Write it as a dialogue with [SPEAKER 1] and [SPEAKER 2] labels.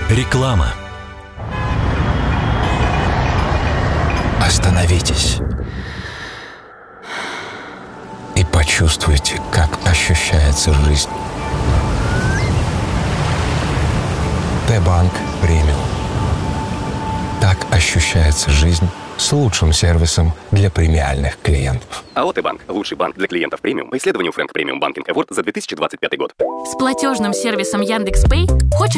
[SPEAKER 1] Реклама.
[SPEAKER 2] Остановитесь и почувствуйте, как ощущается жизнь. Т-банк премиум. Так ощущается жизнь с лучшим сервисом для премиальных клиентов.
[SPEAKER 3] АО «Т-банк» – лучший банк для клиентов премиум по исследованию Frank Premium Banking Award за 2025 год.
[SPEAKER 4] С платежным сервисом Яндекс.Пэй хочешь